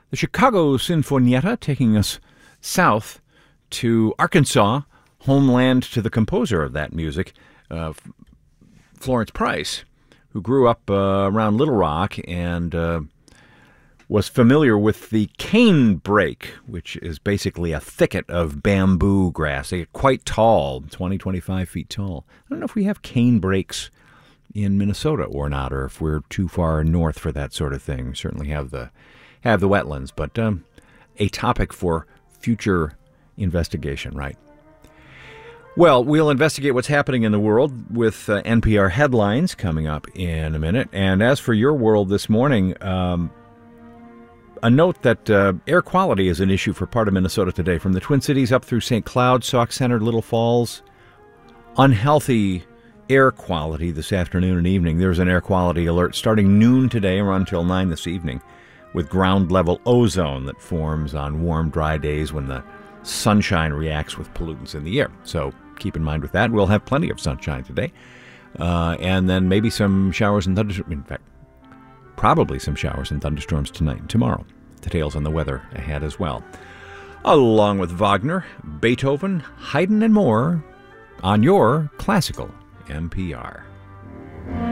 The Chicago Sinfonietta taking us south to Arkansas, homeland to the composer of that music, Florence Price, who grew up around Little Rock and was familiar with the canebrake, which is basically a thicket of bamboo grass. They get quite tall, 20, 25 feet tall. I don't know if we have canebrakes in Minnesota or not, or if we're too far north for that sort of thing. We certainly have the wetlands, but a topic for future investigation, right? Well, we'll investigate what's happening in the world with NPR headlines coming up in a minute. And as for your world this morning, a note that air quality is an issue for part of Minnesota today, from the Twin Cities up through St. Cloud, Sauk Center, Little Falls. Unhealthy air quality this afternoon and evening. There's an air quality alert starting noon today and run until 9 this evening, with ground level ozone that forms on warm, dry days when the sunshine reacts with pollutants in the air. So keep in mind with that. We'll have plenty of sunshine today. And then maybe some showers and thunderstorms. In fact, probably some showers and thunderstorms tonight and tomorrow. Details on the weather ahead as well. Along with Wagner, Beethoven, Haydn, and more on your Classical NPR.